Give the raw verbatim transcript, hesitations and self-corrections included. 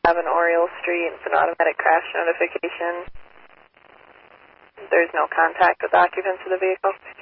seven Oriole Street. It's an automatic crash notification. There's no contact with occupants of the vehicle.